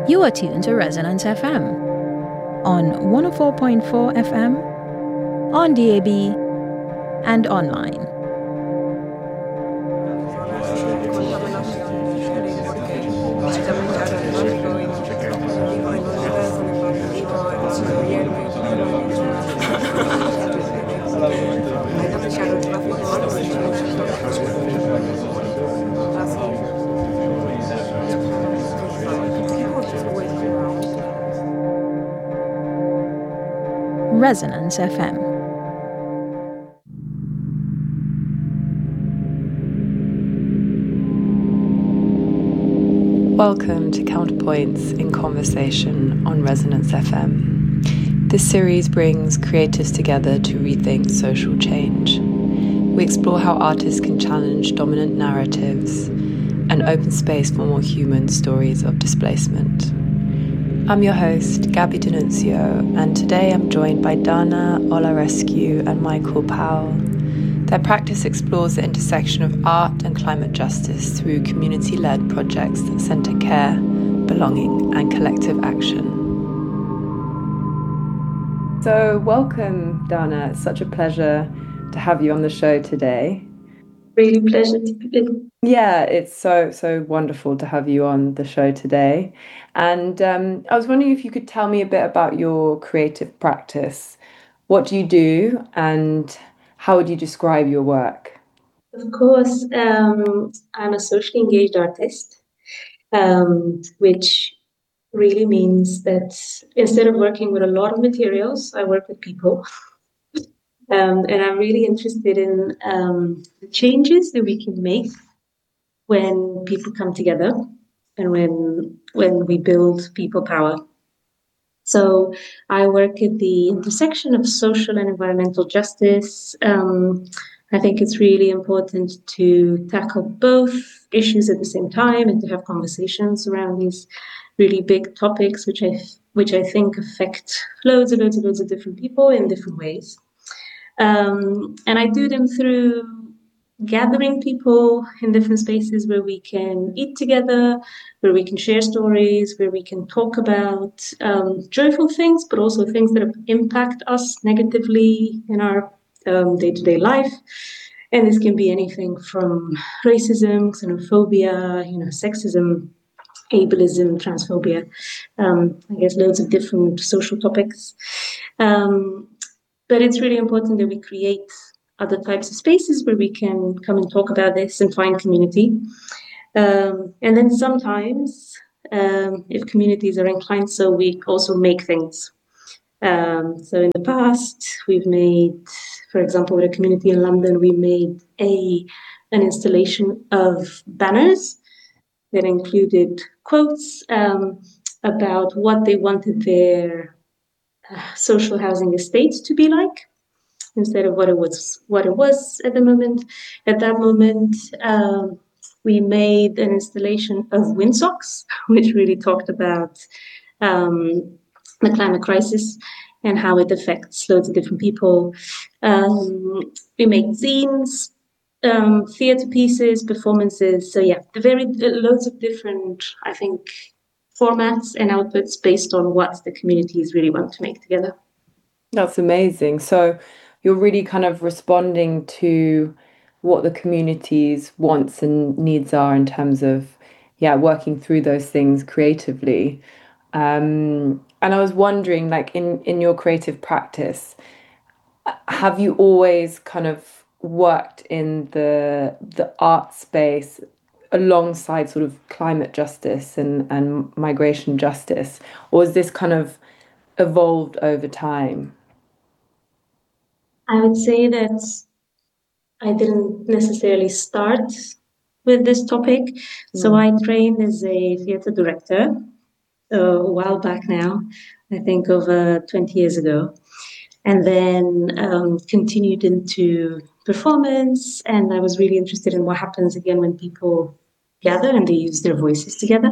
You are tuned to Resonance FM on 104.4 FM, on DAB, and online. Resonance FM. Welcome to Counterpoints in Conversation on Resonance FM. This series brings creatives together to rethink social change. We explore how artists can challenge dominant narratives and open space for more human stories of displacement. I'm your host, Gabby D'Annunzio, and today I'm joined by Dana Olarescu and Michael Powell. Their practice explores the intersection of art and climate justice through community-led projects that centre care, belonging, and collective action. So welcome, Dana. It's such a pleasure to have you on the show today. Really pleasure to be here. Yeah, it's so wonderful to have you on the show today. And I was wondering if you could tell me a bit about your creative practice. What do you do and how would you describe your work? Of course, I'm a socially engaged artist, which really means that instead of working with a lot of materials, I work with people. And I'm really interested in the changes that we can make when people come together and when we build people power. So I work at the intersection of social and environmental justice. I think it's really important to tackle both issues at the same time and to have conversations around these really big topics, which I think affect loads of different people in different ways. And I do them through gathering people in different spaces where we can eat together, where we can share stories, where we can talk about joyful things, but also things that impact us negatively in our day-to-day life. And this can be anything from racism, xenophobia, sexism, ableism, transphobia, I guess loads of different social topics. But it's really important that we create other types of spaces where we can come and talk about this and find community. And then sometimes, if communities are inclined, so we also make things. So in the past, we've made, for example, with a community in London, we made an installation of banners that included quotes about what they wanted their social housing estate to be like, instead of what it was at the moment. At that moment, we made an installation of windsocks, which really talked about the climate crisis and how it affects loads of different people. We made zines, theatre pieces, performances. So yeah, loads of different, I think, formats and outputs based on what the communities really want to make together. That's amazing. So you're really kind of responding to what the community's wants and needs are in terms of, working through those things creatively. And I was wondering, like in your creative practice, have you always kind of worked in the art space alongside sort of climate justice and migration justice, or is this kind of evolved over time? I would say that I didn't necessarily start with this topic. So I trained as a theatre director a while back now, I think over 20 years ago, and then continued into performance. And I was really interested in what happens again when people gather and they use their voices together.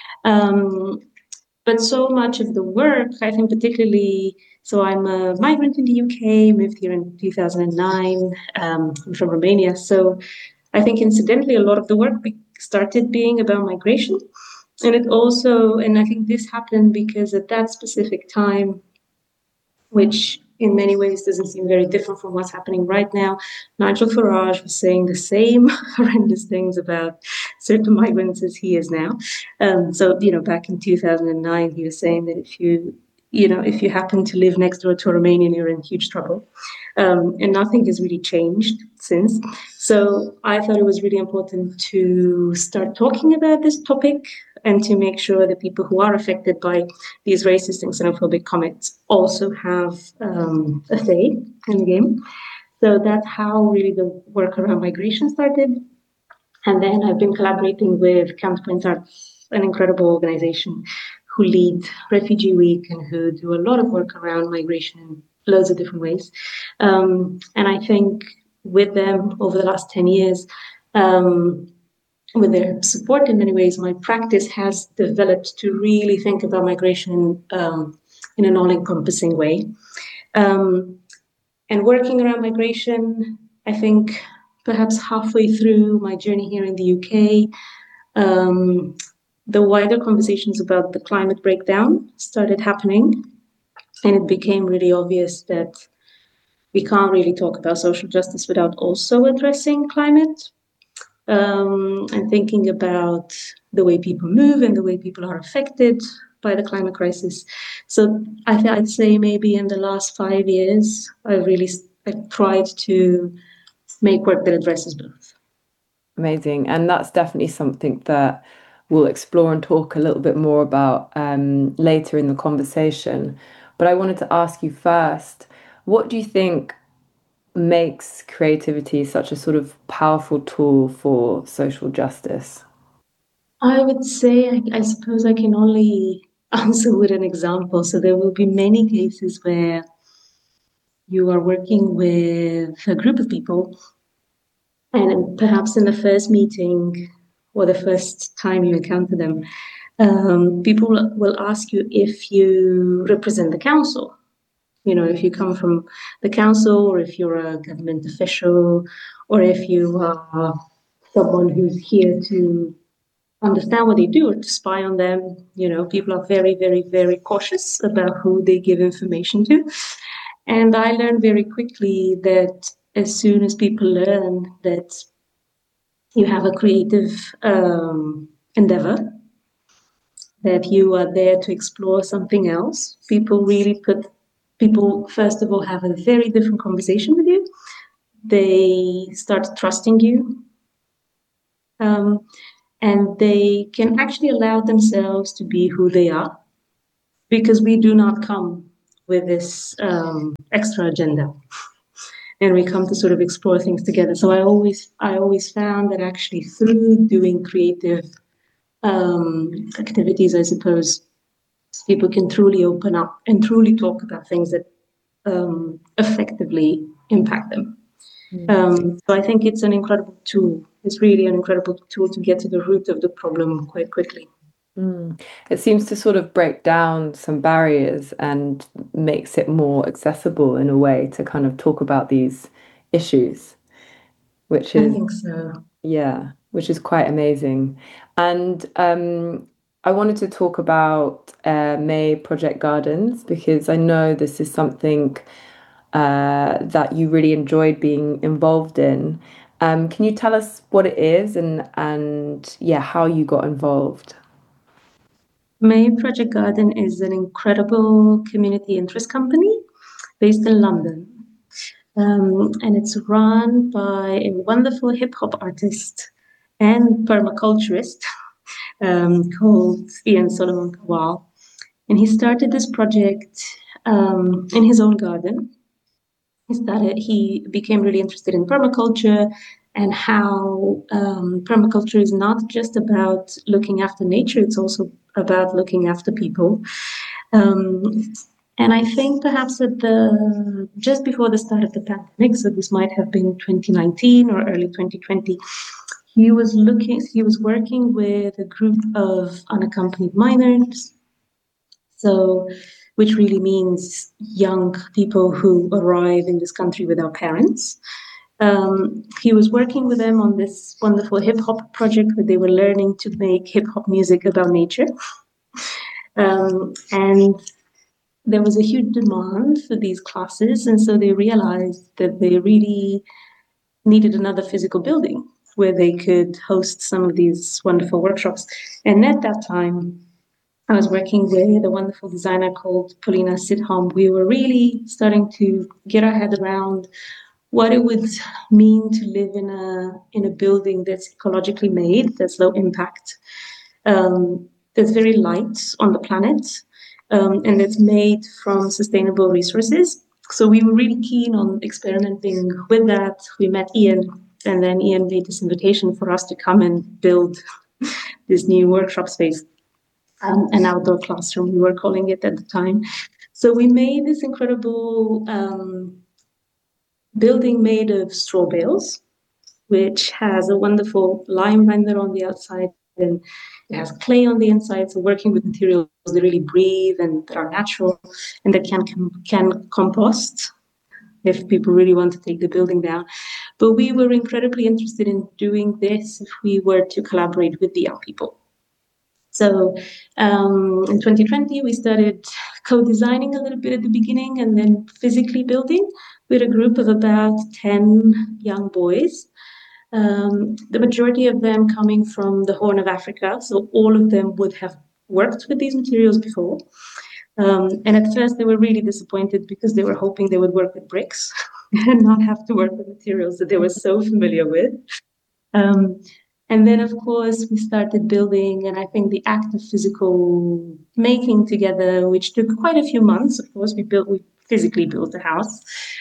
But so much of the work, I think particularly, so I'm a migrant in the UK, moved here in 2009, I'm from Romania. So I think incidentally, a lot of the work started being about migration. And it also, and I think this happened because at that specific time, which in many ways doesn't seem very different from what's happening right now, Nigel Farage was saying the same horrendous things about certain migrants as he is now. So, back in 2009, he was saying that if you happen to live next door to a Romanian, you're in huge trouble. And nothing has really changed since. So I thought it was really important to start talking about this topic and to make sure that people who are affected by these racist and xenophobic comments also have a say in the game. So that's how really the work around migration started. And then I've been collaborating with Counterpoint Arts, an incredible organization who lead Refugee Week and who do a lot of work around migration in loads of different ways. And I think with them over the last 10 years, with their support in many ways, my practice has developed to really think about migration in an all-encompassing way. And working around migration, I think perhaps halfway through my journey here in the UK, the wider conversations about the climate breakdown started happening. And it became really obvious that we can't really talk about social justice without also addressing climate. And thinking about the way people move and the way people are affected by the climate crisis. So I'd say maybe in the last 5 years, I've tried to make work that addresses both. Amazing. And that's definitely something that we'll explore and talk a little bit more about later in the conversation. But I wanted to ask you first, what do you think makes creativity such a sort of powerful tool for social justice? I would say, I suppose I can only answer with an example. So there will be many cases where you are working with a group of people, and perhaps in the first meeting or the first time you encounter them, people will ask you if you represent the council. If you come from the council, or if you're a government official, or if you are someone who's here to understand what they do or to spy on them. People are very, very, very cautious about who they give information to. And I learned very quickly that as soon as people learn that you have a creative endeavor, that you are there to explore something else, people, first of all, have a very different conversation with you. They start trusting you. And they can actually allow themselves to be who they are, because we do not come with this extra agenda, and we come to sort of explore things together. So I always found that actually through doing creative activities, I suppose, people can truly open up and truly talk about things that effectively impact them. So I think it's an incredible tool. It's really an incredible tool to get to the root of the problem quite quickly. It seems to sort of break down some barriers and makes it more accessible in a way to kind of talk about these issues, which I is, think so. yeah, which is quite amazing. And I wanted to talk about May Project Gardens because I know this is something that you really enjoyed being involved in. Can you tell us what it is and yeah, how you got involved? May Project Garden is an incredible community interest company based in London. And it's run by a wonderful hip hop artist and permaculturist called Ian Solomon Kowal. And he started this project in his own garden. He became really interested in permaculture and how permaculture is not just about looking after nature, it's also about looking after people. And I think perhaps just before the start of the pandemic, so this might have been 2019 or early 2020, he was working with a group of unaccompanied minors. So, which really means young people who arrive in this country without parents. He was working with them on this wonderful hip hop project where they were learning to make hip hop music about nature. And there was a huge demand for these classes. And so they realized that they really needed another physical building where they could host some of these wonderful workshops. And at that time, I was working with a wonderful designer called Paulina Sidholm. We were really starting to get our head around what it would mean to live in a building that's ecologically made, that's low impact, that's very light on the planet, and that's made from sustainable resources. So we were really keen on experimenting with that. We met Ian, and then Ian made this invitation for us to come and build this new workshop space, an outdoor classroom, we were calling it at the time. So we made this incredible building made of straw bales, which has a wonderful lime render on the outside, and it has clay on the inside. So working with materials that really breathe and that are natural and that can compost if people really want to take the building down. But we were incredibly interested in doing this if we were to collaborate with the young people. So in 2020, we started co-designing a little bit at the beginning and then physically building with a group of about 10 young boys. The majority of them coming from the Horn of Africa, so all of them would have worked with these materials before. And at first they were really disappointed because they were hoping they would work with bricks and not have to work with materials that they were so familiar with. And then, of course, we started building, and I think the act of physical making together, which took quite a few months, of course, we physically built the house,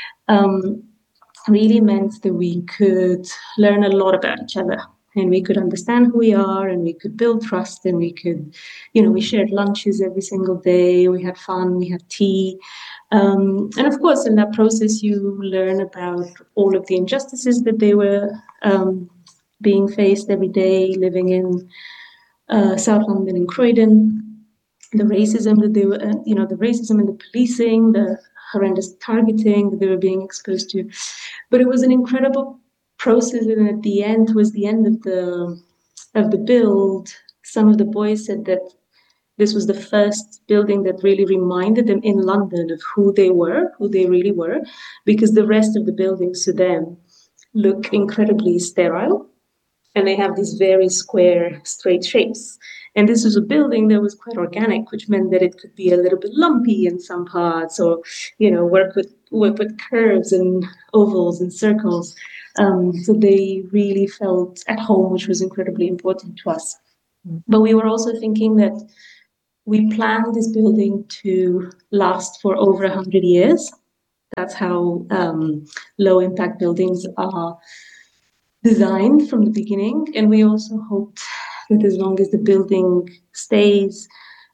really meant that we could learn a lot about each other. And we could understand who we are, and we could build trust, and we could, we shared lunches every single day. We had fun, we had tea. And of course, in that process, you learn about all of the injustices that they were being faced every day, living in South London in Croydon, the racism that they were, the racism and the policing, the horrendous targeting that they were being exposed to. But it was an incredible process, and at the end was the end of the build. Some of the boys said that this was the first building that really reminded them in London of who they really were, because the rest of the buildings to them look incredibly sterile. And they have these very square, straight shapes. And this was a building that was quite organic, which meant that it could be a little bit lumpy in some parts, or work with curves and ovals and circles. So they really felt at home, which was incredibly important to us. But we were also thinking that we planned this building to last for over 100 years. That's how low impact buildings are designed from the beginning. And we also hoped that as long as the building stays,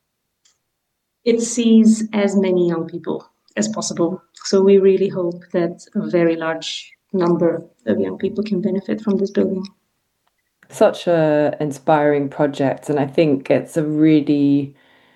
it sees as many young people as possible. So we really hope that a very large number of young people can benefit from this building. Such an inspiring project, and I think it's a really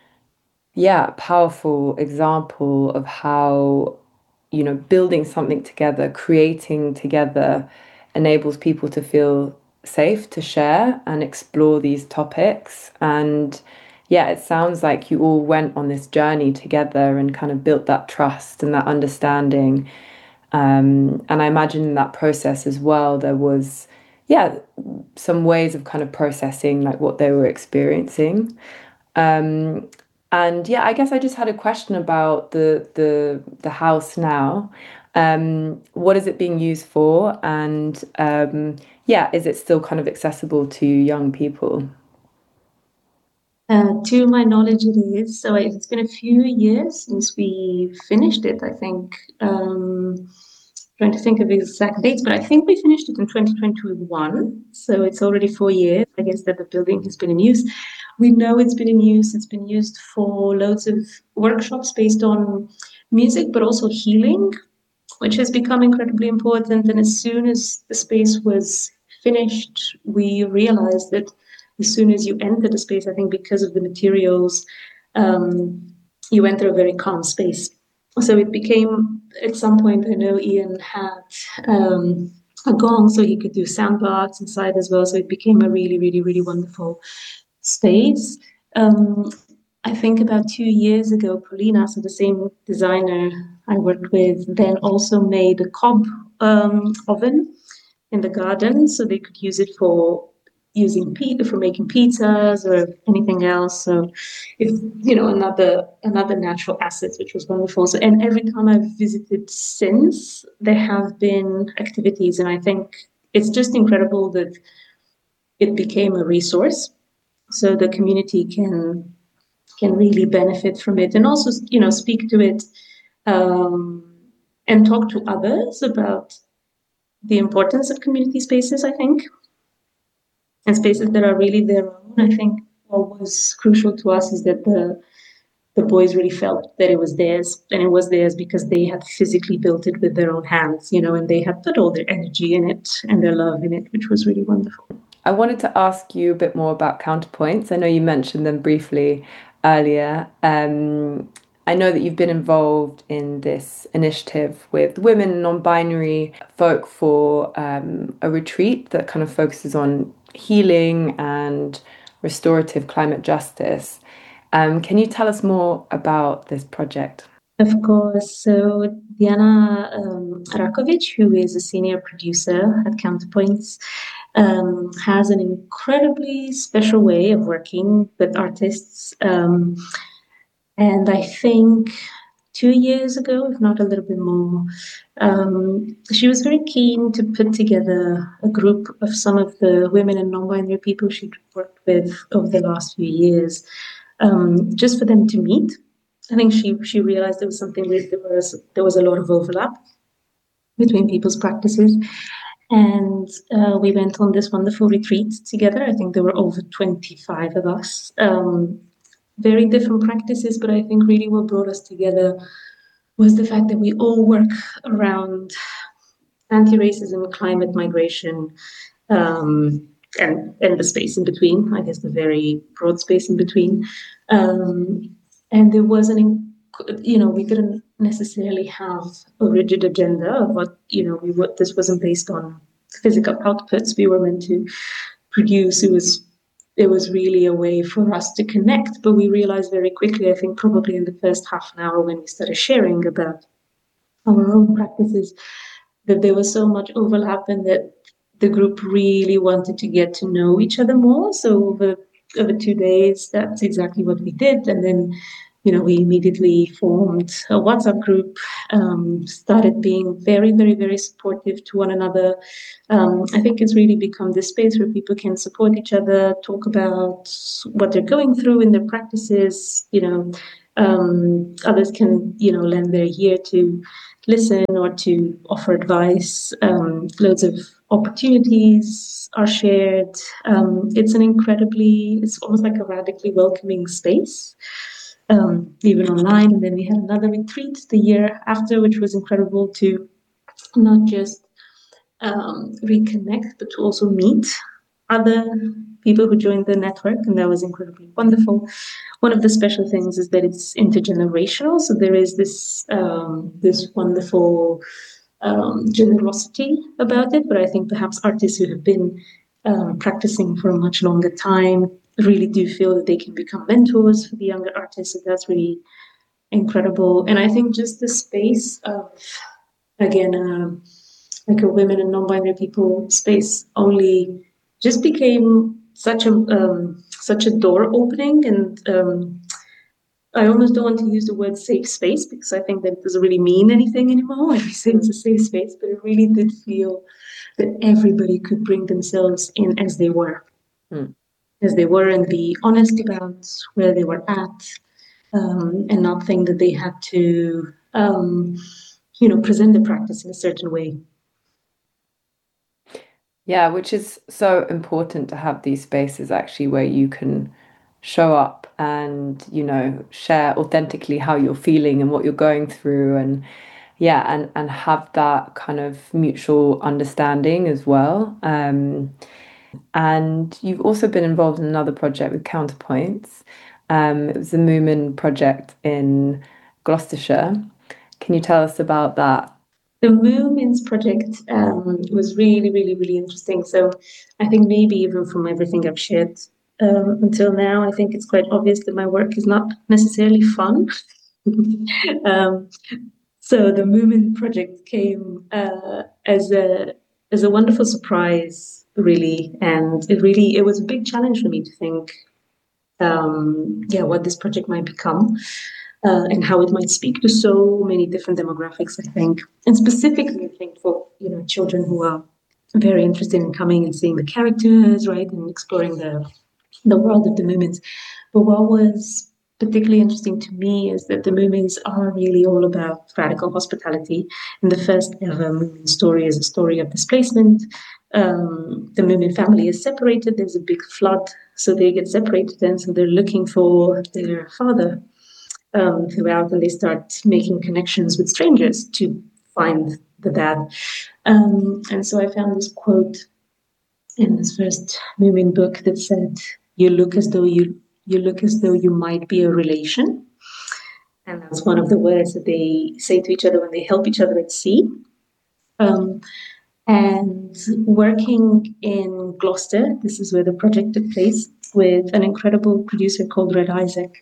powerful example of how building something together, creating together, enables people to feel safe to share and explore these topics. And it sounds like you all went on this journey together and kind of built that trust and that understanding. And I imagine in that process as well, there was some ways of kind of processing like what they were experiencing. And I guess I just had a question about the house now. What is it being used for? And is it still kind of accessible to young people? To my knowledge, it is. So it's been a few years since we finished it, I think. Trying to think of exact dates, but I think we finished it in 2021. So it's already 4 years, I guess, that the building has been in use. We know it's been in use. It's been used for loads of workshops based on music, but also healing, which has become incredibly important. And as soon as the space was finished, we realized that as soon as you enter the space, I think because of the materials, you enter a very calm space. So it became, at some point, I know Ian had a gong so he could do sound baths inside as well. So it became a really, really, really wonderful space. I think about 2 years ago, Paulina, so the same designer I worked with, then also made a cob oven in the garden, so they could use it for for making pizzas or anything else. So, if another natural asset, which was wonderful. So, and every time I've visited since, there have been activities, and I think it's just incredible that it became a resource, so the community can really benefit from it, and also speak to it, and talk to others about the importance of community spaces, I think, and spaces that are really their own. I think what was crucial to us is that the boys really felt that it was theirs, and it was theirs because they had physically built it with their own hands, and they had put all their energy in it and their love in it, which was really wonderful. I wanted to ask you a bit more about Counterpoints. I know you mentioned them briefly earlier. I know that you've been involved in this initiative with women non-binary folk for a retreat that kind of focuses on healing and restorative climate justice. Can you tell us more about this project? Of course. So Diana Rakovic, who is a senior producer at Counterpoints, has an incredibly special way of working with artists. And I think 2 years ago, if not a little bit more, she was very keen to put together a group of some of the women and non-binary people she'd worked with over the last few years, just for them to meet. I think she realized there was something there was a lot of overlap between people's practices. And we went on this wonderful retreat together. I think there were over 25 of us. Very different practices, but I think really what brought us together was the fact that we all work around anti-racism, climate migration, and the space in between, I guess the very broad space in between. And there wasn't, we didn't necessarily have a rigid agenda of what this wasn't based on physical outputs we were meant to produce. It was really a way for us to connect, but we realized very quickly, I think probably in the first half an hour when we started sharing about our own practices, that there was so much overlap and that the group really wanted to get to know each other more. So over 2 days, that's exactly what we did. And then, we immediately formed a WhatsApp group, started being very, very, very supportive to one another. I think it's really become this space where people can support each other, talk about what they're going through in their practices. Others can, lend their ear to listen or to offer advice. Loads of opportunities are shared. It's almost like a radically welcoming space, even online. And then we had another retreat the year after, which was incredible to not just reconnect, but to also meet other people who joined the network, and that was incredibly wonderful. One of the special things is that it's intergenerational, so there is this wonderful generosity about it. But I think perhaps artists who have been practicing for a much longer time really do feel that they can become mentors for the younger artists. So that's really incredible. And I think just the space of, again, like a women and non-binary people space only just became such a door opening. And I almost don't want to use the word safe space, because I think that doesn't really mean anything anymore when we say it's a safe space, but it really did feel that everybody could bring themselves in as they were. And be honest about where they were at, and not think that they had to, present the practice in a certain way. Yeah, which is so important to have these spaces actually where you can show up and, share authentically how you're feeling and what you're going through, and and have that kind of mutual understanding as well. And you've also been involved in another project with Counterpoints. It was the Moomin project in Gloucestershire. Can you tell us about that? The Moomins project was really, really, really interesting. So I think maybe even from everything I've shared until now, I think it's quite obvious that my work is not necessarily fun. um, so the Moomin project came as a wonderful surprise, really, and it was a big challenge for me to think, what this project might become. And how it might speak to so many different demographics, I think, and specifically, I think for children who are very interested in coming and seeing the characters, right, and exploring the world of the Moomins. But what was particularly interesting to me is that the Moomins are really all about radical hospitality. And the first ever Moomin story is a story of displacement. The Moomin family is separated. There's a big flood, so they get separated, and so they're looking for their father throughout, and they start making connections with strangers to find the dad. And so I found this quote in this first Moomin book that said, "You look as though you might be a relation," and that's one of the words that they say to each other when they help each other at sea. And working in Gloucester, this is where the project took place, with an incredible producer called Red Isaac.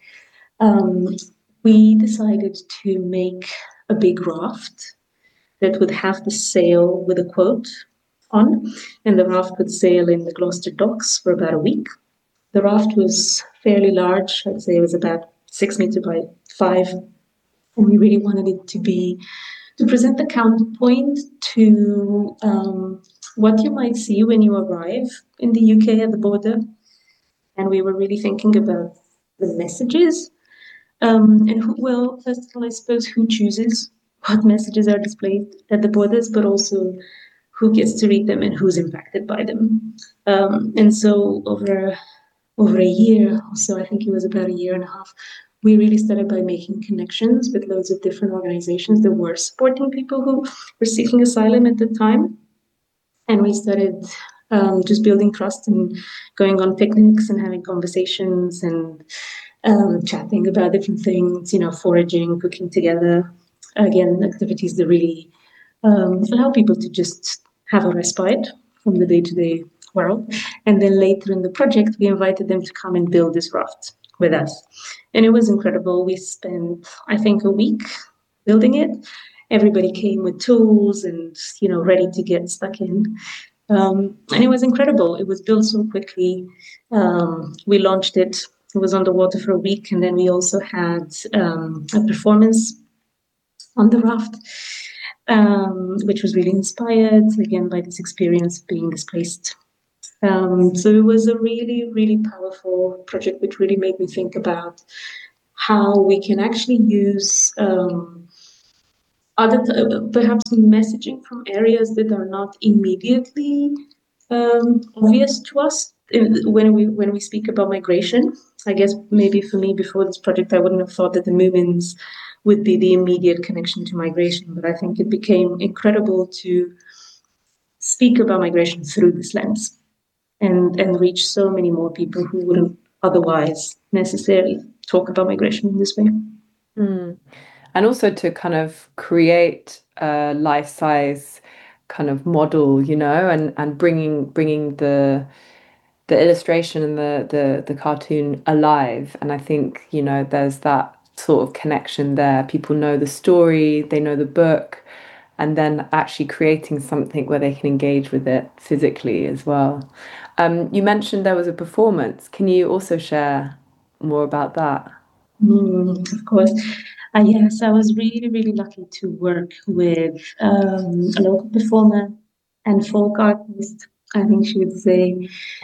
We decided to make a big raft that would have the sail with a quote on, and the raft would sail in the Gloucester docks for about a week. The raft was fairly large. I'd say it was about 6 meters by 5, and we really wanted it to present the counterpoint to what you might see when you arrive in the UK at the border. And we were really thinking about the messages. First of all, I suppose who chooses what messages are displayed at the borders, but also who gets to read them and who's impacted by them. And so over a year or so, I think it was about a year and a half, we really started by making connections with loads of different organizations that were supporting people who were seeking asylum at the time. And we started just building trust and going on picnics and having conversations and chatting about different things, foraging, cooking together. Again, activities that really allow people to just have a respite from the day-to-day world. And then later in the project, we invited them to come and build this raft with us. And it was incredible. We spent, I think, a week building it. Everybody came with tools and, ready to get stuck in. And it was incredible. It was built so quickly. We launched it. It was on the water for a week. And then we also had a performance on the raft, which was really inspired, again, by this experience of being displaced. So it was a really, really powerful project, which really made me think about how we can actually use perhaps messaging from areas that are not immediately obvious to us when we speak about migration. I guess maybe for me before this project, I wouldn't have thought that the Moomins would be the immediate connection to migration, but I think it became incredible to speak about migration through this lens and reach so many more people who wouldn't otherwise necessarily talk about migration in this way. And also to kind of create a life-size kind of model, and bringing the illustration and the cartoon alive. And I think, there's that sort of connection there. People know the story, they know the book, and then actually creating something where they can engage with it physically as well. You mentioned there was a performance. Can you also share more about that? Of course. Yes, I was really, really lucky to work with a local performer and folk artist, I think she would say.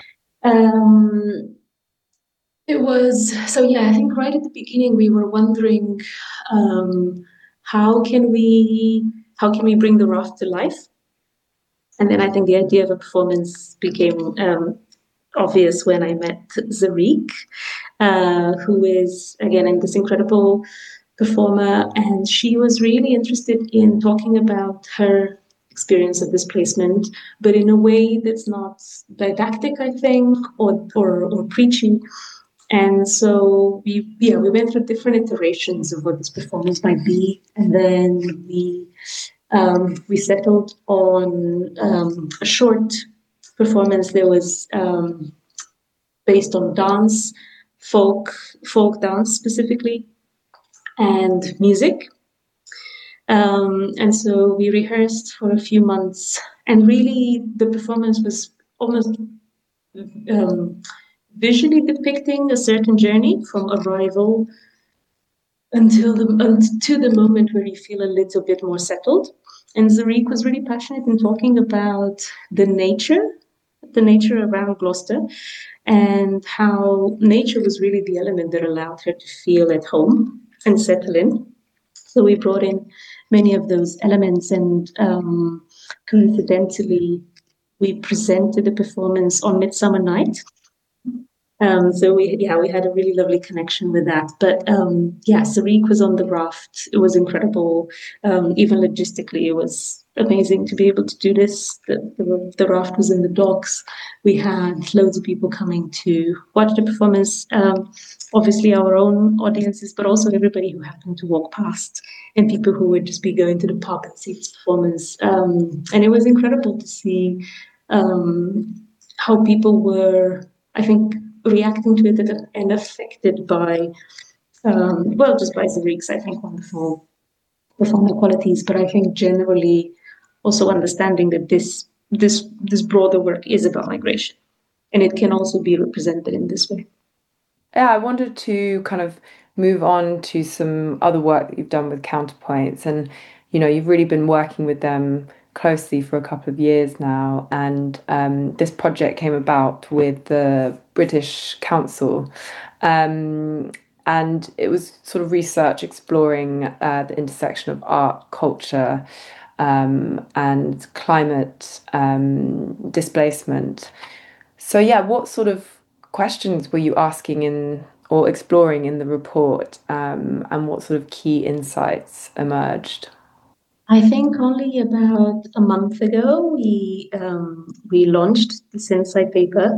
It was, I think right at the beginning we were wondering how can we bring the raft to life? And then I think the idea of a performance became obvious when I met Zarik, who is, again, this incredible performer, and she was really interested in talking about her experience of displacement, but in a way that's not didactic, I think, or preachy. And so we went through different iterations of what this performance might be, and then we We settled on a short performance that was based on dance, folk dance specifically, and music. And so we rehearsed for a few months, and really the performance was almost visually depicting a certain journey from arrival to the moment where you feel a little bit more settled. And Zariq was really passionate in talking about the nature around Gloucester, and how nature was really the element that allowed her to feel at home and settle in. So we brought in many of those elements, and coincidentally, we presented the performance on Midsummer Night. So we had a really lovely connection with that. But Zariq was on the raft. It was incredible. Even logistically, it was amazing to be able to do this. The raft was in the docks. We had loads of people coming to watch the performance. Obviously, our own audiences, but also everybody who happened to walk past, and people who would just be going to the pub and see this performance. And it was incredible to see how people were, I think, reacting to it and affected by, just by Zariq's, I think, wonderful performance qualities, but I think generally also understanding that this broader work is about migration, and it can also be represented in this way. Yeah, I wanted to kind of move on to some other work that you've done with Counterpoints, and you've really been working with them closely for a couple of years now, and this project came about with the British Council, and it was sort of research exploring the intersection of art, culture, and climate displacement. So yeah, what sort of questions were you asking or exploring in the report, and what sort of key insights emerged? I think only about a month ago we launched this insight paper,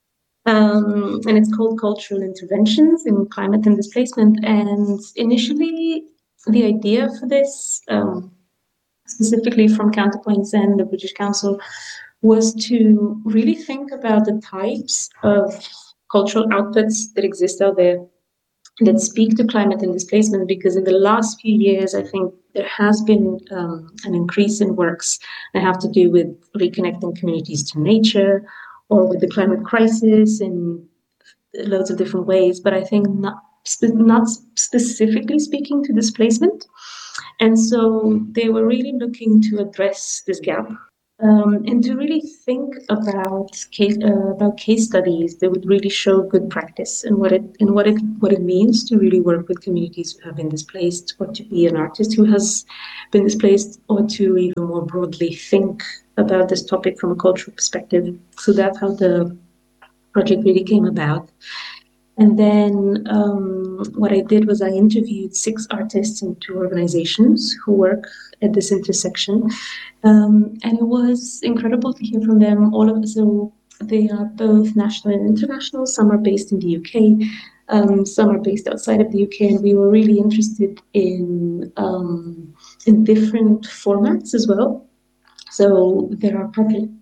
and it's called Cultural Interventions in Climate and Displacement. And initially, the idea for this, specifically from Counterpoints and the British Council, was to really think about the types of cultural outputs that exist out there that speak to climate and displacement, because in the last few years, I think there has been an increase in works that have to do with reconnecting communities to nature, or with the climate crisis in loads of different ways, but I think not specifically speaking to displacement. And so they were really looking to address this gap, and to really think about case studies that would really show good practice and what it means to really work with communities who have been displaced, or to be an artist who has been displaced, or to even more broadly think about this topic from a cultural perspective. So that's how the project really came about. And then what I did was I interviewed 6 artists and 2 organizations who work at this intersection. And it was incredible to hear from them. So they are both national and international. Some are based in the UK, some are based outside of the UK. And we were really interested in different formats as well. So there are projects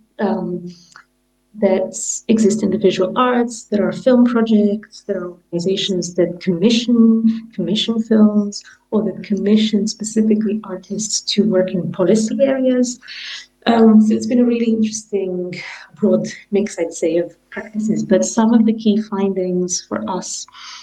that exist in the visual arts, there are film projects, there are organizations that commission films, or that commission specifically artists to work in policy areas. So it's been a really interesting broad mix, I'd say, of practices. But some of the key findings for us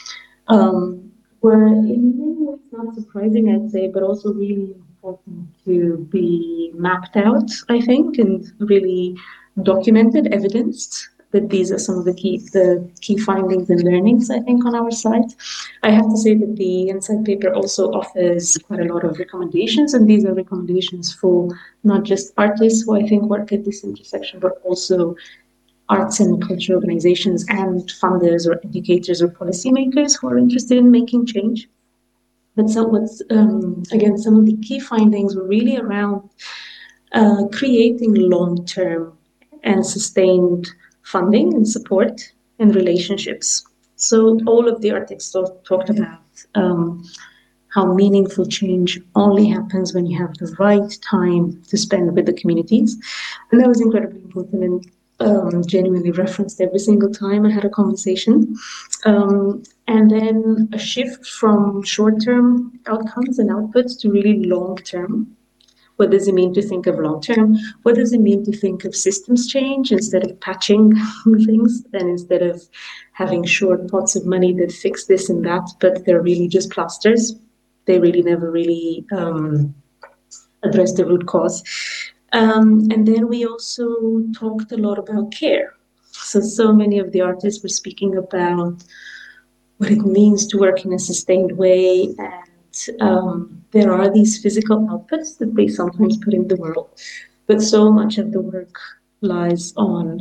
were in many ways not surprising, I'd say, but also really important to be mapped out, I think, and really documented, evidenced, that these are some of the key findings and learnings, I think, on our site. I have to say that the insight paper also offers quite a lot of recommendations, and these are recommendations for not just artists who I think work at this intersection, but also arts and culture organizations and funders or educators or policymakers who are interested in making change. But so again, some of the key findings were really around creating long-term and sustained funding and support and relationships. So all of the articles talked about how meaningful change only happens when you have the right time to spend with the communities. And that was incredibly important and genuinely referenced every single time I had a conversation. And then a shift from short-term outcomes and outputs to really long-term. What does it mean to think of long term? What does it mean to think of systems change instead of patching things and instead of having short pots of money that fix this and that, but they're really just plasters? They really never really address the root cause. And then we also talked a lot about care. So many of the artists were speaking about what it means to work in a sustained way, and there are these physical outputs that they sometimes put in the world, but so much of the work relies on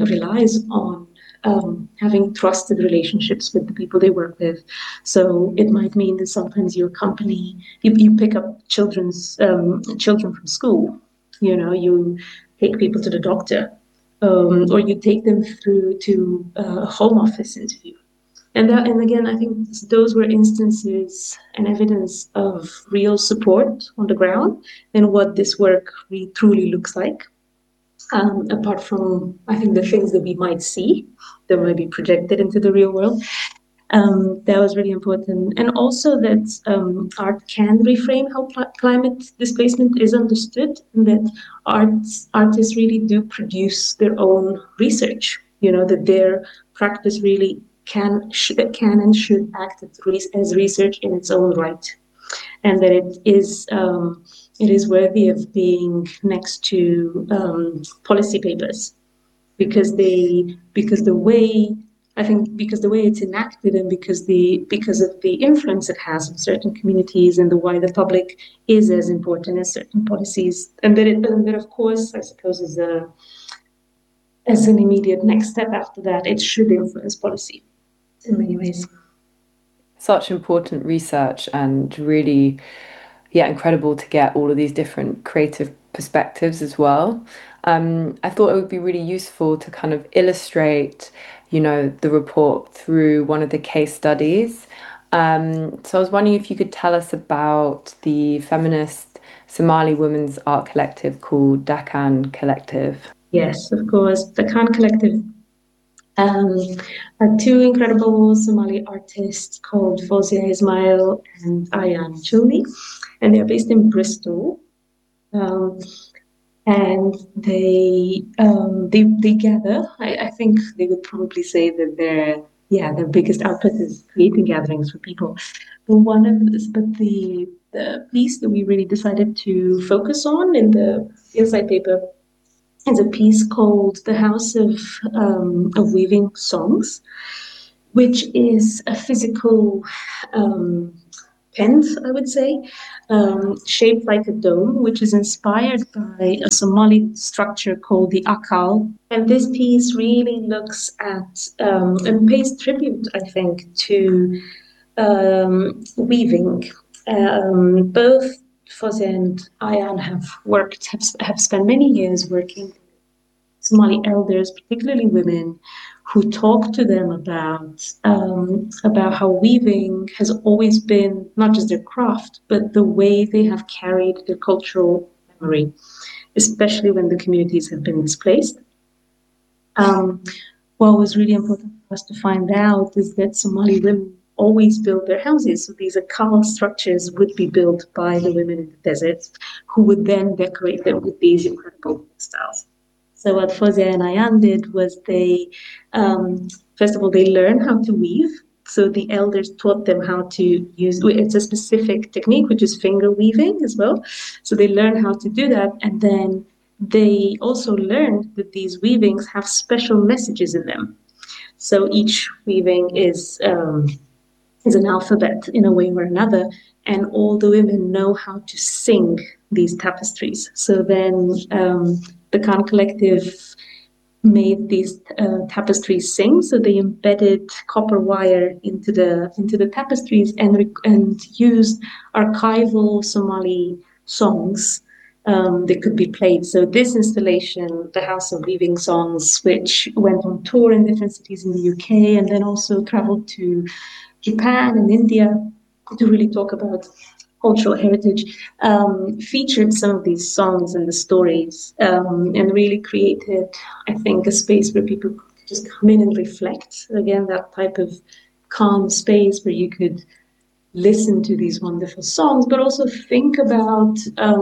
having trusted relationships with the people they work with. So it might mean that sometimes you pick up children from school, you take people to the doctor, or you take them through to a home office interview. And again, I think those were instances and evidence of real support on the ground and what this work really truly looks like. Apart from, I think, the things that we might see that might be projected into the real world. That was really important. And also that art can reframe how climate displacement is understood, and that artists really do produce their own research, that their practice really can and should act as research in its own right, and that it is worthy of being next to policy papers, because the way it's enacted, and because of the influence it has on certain communities and the wider public, is as important as certain policies, and that of course, I suppose, as an immediate next step after that, it should influence policy in many ways. Such important research, and really, incredible to get all of these different creative perspectives as well. I thought it would be really useful to kind of illustrate, the report through one of the case studies. So I was wondering if you could tell us about the feminist Somali women's art collective called Dakan Collective. Yes, of course. Dakan Collective are two incredible Somali artists called Fozia Ismail and Ayan Chulni, and they're based in Bristol. And they gather. I think they would probably say that their biggest output is creating gatherings for people. But the piece that we really decided to focus on in the inside paper is a piece called The House of Weaving Songs, which is a physical tent, I would say, shaped like a dome, which is inspired by a Somali structure called the akal. And this piece really looks at and pays tribute, I think, to weaving. Both Fozia and Ayan have spent many years working with Somali elders, particularly women, who talk to them about how weaving has always been not just their craft, but the way they have carried their cultural memory, especially when the communities have been displaced. What was really important for us to find out is that Somali women always build their houses. So these akal structures would be built by the women in the desert, who would then decorate them with these incredible styles. So what Fozia and Ayan did was they learned how to weave. So the elders taught them how to use, it's a specific technique, which is finger weaving as well. So they learned how to do that. And then they also learned that these weavings have special messages in them. So each weaving is an alphabet in a way or another, and all the women know how to sing these tapestries. So then the Khan Collective made these tapestries sing. So they embedded copper wire into the tapestries and used archival Somali songs that could be played. So this installation, The House of Weaving Songs, which went on tour in different cities in the UK and then also traveled to Japan and India to really talk about cultural heritage, featured some of these songs and the stories, and really created, I think, a space where people could just come in and reflect. Again, that type of calm space where you could listen to these wonderful songs, but also think about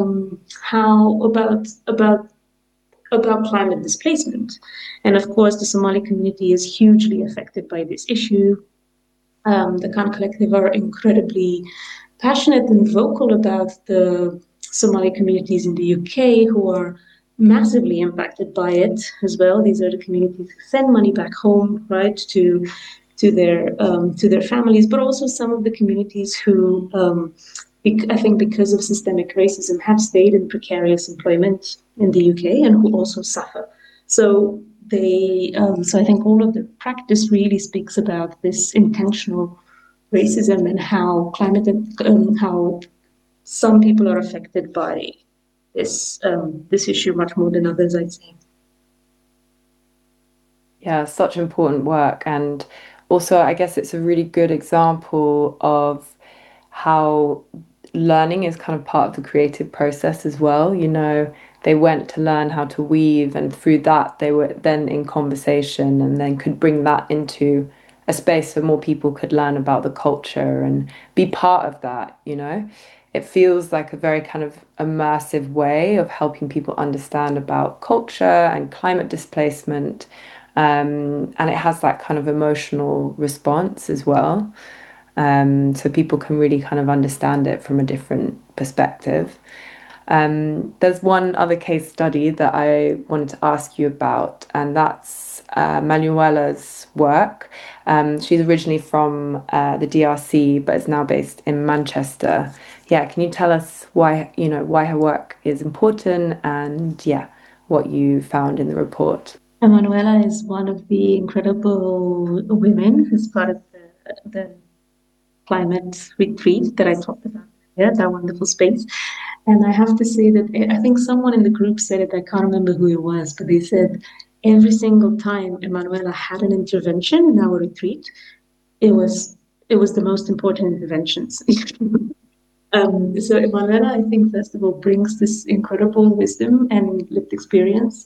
about climate displacement. And of course, the Somali community is hugely affected by this issue. The Khan Collective are incredibly passionate and vocal about the Somali communities in the UK who are massively impacted by it as well. These are the communities who send money back home, right, to their families, but also some of the communities who, I think, because of systemic racism, have stayed in precarious employment in the UK and who also suffer. So so I think all of the practice really speaks about this intentional racism and how climate and how some people are affected by this issue much more than others, I'd say. Yeah, such important work. And also, I guess it's a really good example of how learning is kind of part of the creative process as well. You know, they went to learn how to weave, and through that, they were then in conversation and then could bring that into a space where more people could learn about the culture and be part of that, you know. It feels like a very kind of immersive way of helping people understand about culture and climate displacement. And it has that kind of emotional response as well. So people can really kind of understand it from a different perspective. There's one other case study that I wanted to ask you about, and that's Manuela's work. She's originally from the DRC, but is now based in Manchester. Yeah, can you tell us why her work is important, and yeah, what you found in the report? Manuela is one of the incredible women who's part of the climate retreat that I talked about. Yeah, that wonderful space. And I have to say that I think someone in the group said it, I can't remember who it was, but they said every single time Emanuela had an intervention in our retreat, it was the most important interventions. So Emanuela, I think, first of all, brings this incredible wisdom and lived experience.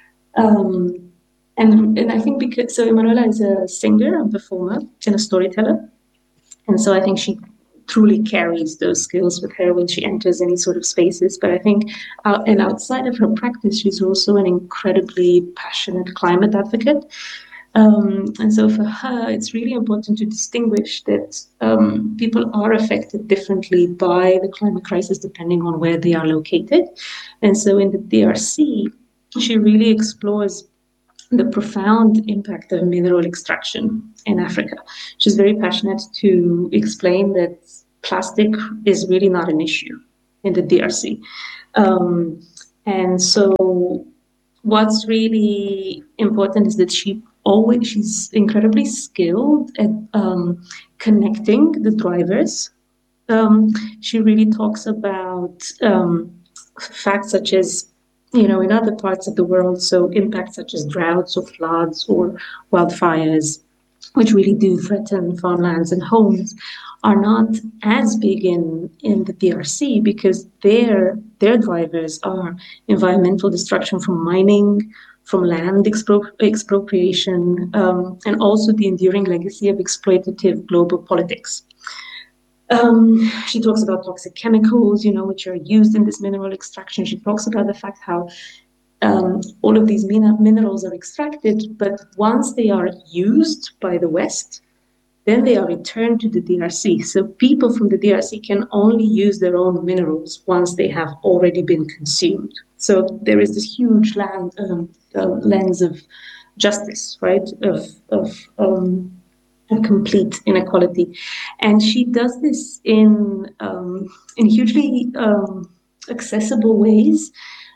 And I think because so Emanuela is a singer, a performer, and a storyteller. And so I think she truly carries those skills with her when she enters any sort of spaces. But I think, and outside of her practice, she's also an incredibly passionate climate advocate. And so for her, it's really important to distinguish that people are affected differently by the climate crisis depending on where they are located. And so in the DRC, she really explores the profound impact of mineral extraction in Africa. She's very passionate to explain that plastic is really not an issue in the DRC. And so what's really important is that she's incredibly skilled at connecting the drivers. She really talks about facts such as, in other parts of the world, so impacts such as droughts or floods or wildfires, which really do threaten farmlands and homes, are not as big in the DRC because their drivers are environmental destruction from mining, from land expropriation, and also the enduring legacy of exploitative global politics. She talks about toxic chemicals, which are used in this mineral extraction. She talks about the fact how all of these minerals are extracted, but once they are used by the West, then they are returned to the DRC. So people from the DRC can only use their own minerals once they have already been consumed. So there is this huge lens of justice, right, of complete inequality. And she does this in hugely accessible ways.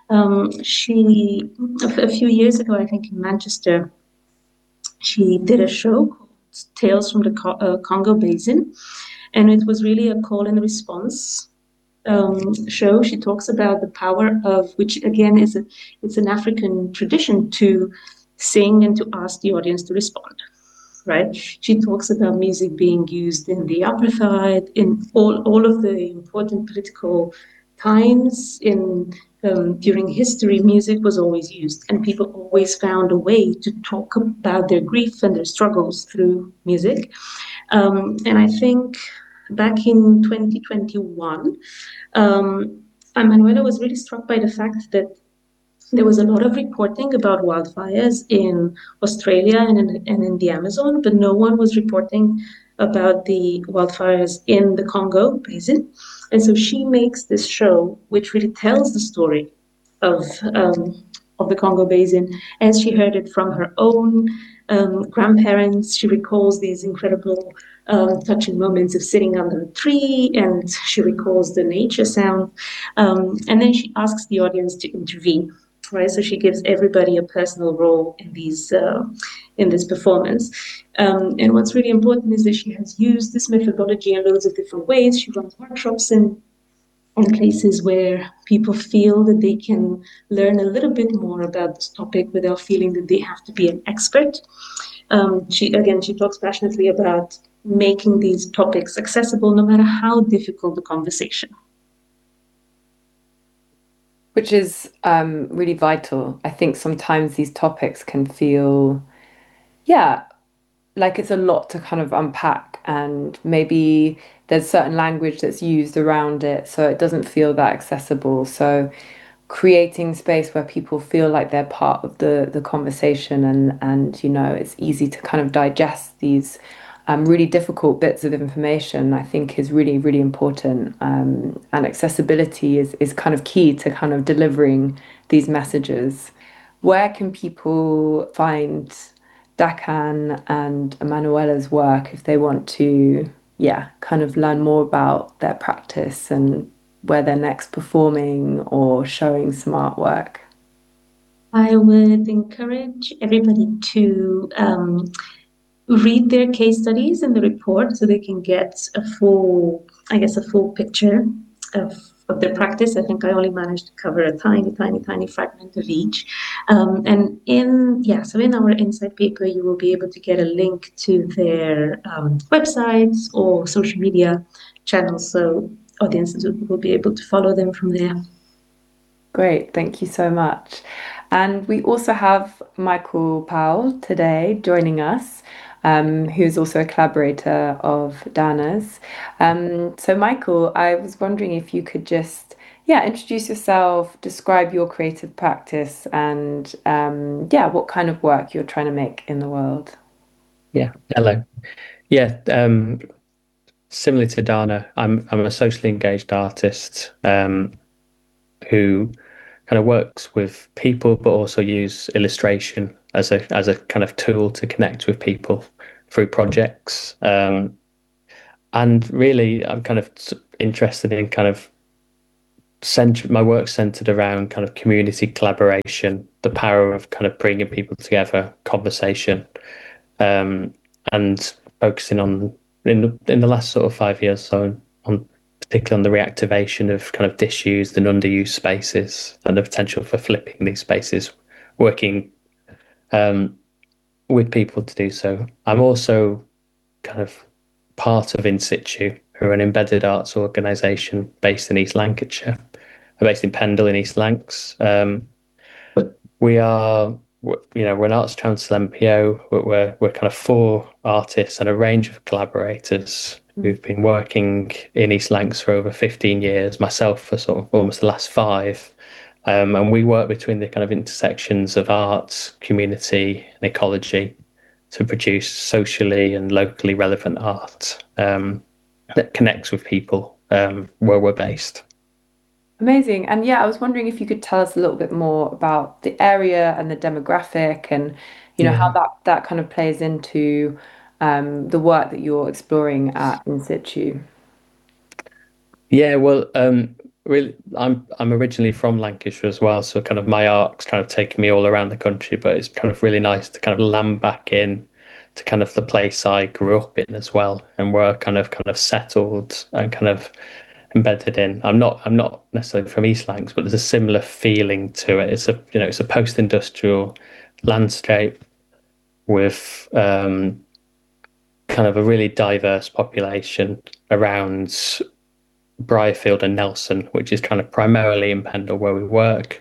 She, a few years ago, I think in Manchester, she did a show called Tales from the Congo Basin, and it was really a call and response show. She talks about the power of, which again it's an African tradition to sing and to ask the audience to respond. right? She talks about music being used in the apartheid, in all of the important political times in during history. Music was always used, and people always found a way to talk about their grief and their struggles through music. And I think back in 2021, Manuela was really struck by the fact that there was a lot of reporting about wildfires in Australia and in the Amazon, but no one was reporting about the wildfires in the Congo basin. And so she makes this show, which really tells the story of of the Congo basin as she heard it from her own grandparents. She recalls these incredible touching moments of sitting under a tree, and she recalls the nature sound. And then she asks the audience to intervene. Right, so she gives everybody a personal role in these in this performance. And what's really important is that she has used this methodology in loads of different ways. She runs workshops in places where people feel that they can learn a little bit more about this topic without feeling that they have to be an expert. She talks passionately about making these topics accessible, no matter how difficult the conversation. Which is really vital. I think sometimes these topics can feel, like it's a lot to kind of unpack, and maybe there's certain language that's used around it, so it doesn't feel that accessible. So creating space where people feel like they're part of the conversation, and it's easy to kind of digest these really difficult bits of information, I think is really, really important. And accessibility is kind of key to kind of delivering these messages. Where can people find Dakan and Emanuela's work if they want to, kind of learn more about their practice and where they're next performing or showing some artwork? I would encourage everybody to read their case studies in the report so they can get a full picture of their practice. I think I only managed to cover a tiny, tiny, tiny fragment of each. And in our insight paper, you will be able to get a link to their websites or social media channels, so audiences will be able to follow them from there. Great, thank you so much. And we also have Michael Powell today joining us, who's also a collaborator of Dana's. So Michael, I was wondering if you could just, introduce yourself, describe your creative practice, and what kind of work you're trying to make in the world. Yeah, hello. Yeah, similar to Dana, I'm a socially engaged artist who kind of works with people, but also use illustration as a kind of tool to connect with people through projects. And really, I'm kind of interested in kind of my work centered around kind of community collaboration, the power of kind of bringing people together, conversation, and focusing on in the last sort of 5 years, so on particularly on the reactivation of kind of disused and underused spaces and the potential for flipping these spaces, working with people to do so. I'm also kind of part of In Situ, who are an embedded arts organisation based in East Lancashire. We're based in Pendle in East Lancs. We're an Arts Council MPO. We're kind of 4 artists and a range of collaborators who've been working in East Lancs for over 15 years, myself for sort of almost the last 5. And we work between the kind of intersections of arts, community and ecology to produce socially and locally relevant art that connects with people where we're based. Amazing. And I was wondering if you could tell us a little bit more about the area and the demographic, and how that kind of plays into the work that you're exploring at In Situ. Yeah, well, really, I'm originally from Lancashire as well, so kind of my arc's kind of taken me all around the country, but it's kind of really nice to kind of land back in to kind of the place I grew up in as well, and where I kind of settled and kind of embedded in. I'm not necessarily from East Lancs, but there's a similar feeling to it. It's a post-industrial landscape with kind of a really diverse population around Briarfield and Nelson, which is kind of primarily in Pendle where we work,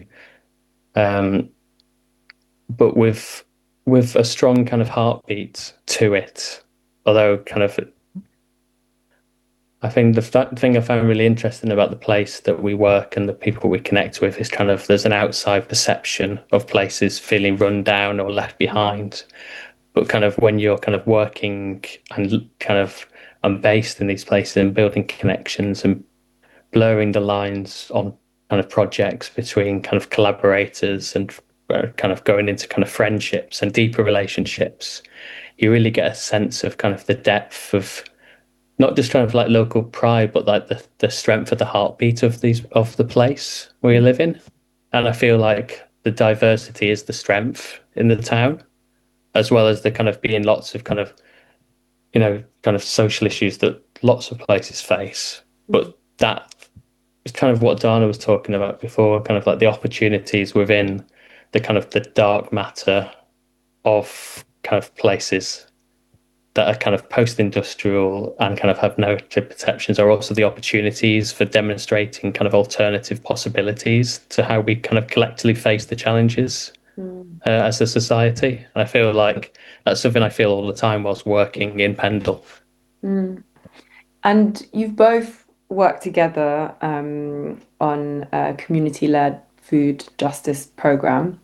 but with a strong kind of heartbeat to it. Although kind of, I think the thing I found really interesting about the place that we work and the people we connect with is kind of there's an outside perception of places feeling run down or left behind. But kind of when you're kind of working and kind of based in these places and building connections and blurring the lines on kind of projects between kind of collaborators and kind of going into kind of friendships and deeper relationships, you really get a sense of kind of the depth of not just kind of like local pride, but like the strength of the heartbeat of the place where you live in. And I feel like the diversity is the strength in the town, as well as the kind of being lots of kind of, you know, kind of social issues that lots of places face. But that is kind of what Dana was talking about before, kind of like the opportunities within the kind of the dark matter of kind of places that are kind of post-industrial and kind of have negative perceptions are also the opportunities for demonstrating kind of alternative possibilities to how we kind of collectively face the challenges as a society. And I feel like that's something I feel all the time whilst working in Pendle. And you've both worked together on a community-led food justice program.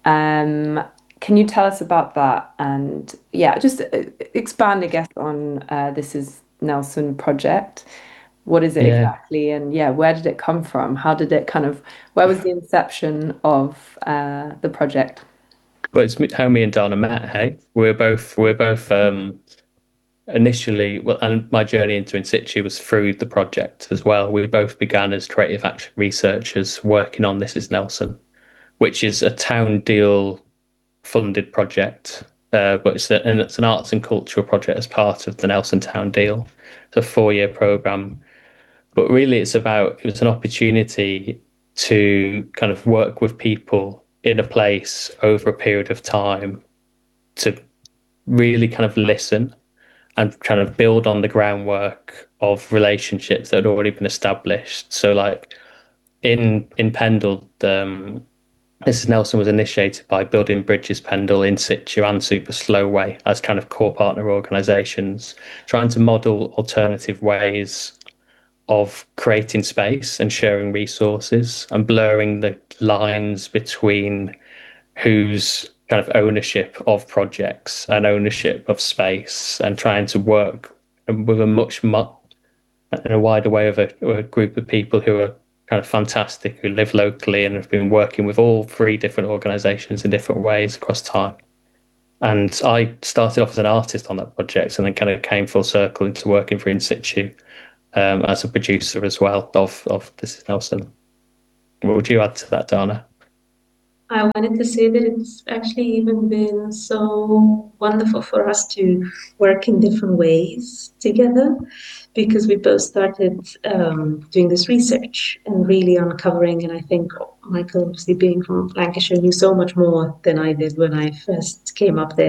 Can you tell us about that? And yeah, just expand, I guess, on This Is Nelson project. What is it exactly? And yeah, where did it come from? How did it where was the inception of the project? Well, it's how me and Dana met, hey? We're both initially, well, and my journey into In Situ was through the project as well. We both began as creative action researchers working on This Is Nelson, which is a town deal funded project, but it's an arts and cultural project as part of the Nelson Town Deal. It's a 4-year program, but really it was an opportunity to kind of work with people in a place over a period of time to really kind of listen and kind of build on the groundwork of relationships that had already been established. So like in Pendle, This Is Nelson was initiated by Building Bridges Pendle, In Situ and Super Slowway as kind of core partner organisations, trying to model alternative ways of creating space and sharing resources and blurring the lines between whose kind of ownership of projects and ownership of space, and trying to work with in a wider way of a group of people who are kind of fantastic, who live locally and have been working with all 3 different organisations in different ways across time. And I started off as an artist on that project and then kind of came full circle into working for In Situ as a producer as well of This Is Nelson. What would you add to that, Dana? I wanted to say that it's actually even been so wonderful for us to work in different ways together, because we both started doing this research and really uncovering, and I think Michael, obviously being from Lancashire, knew so much more than I did when I first came up there.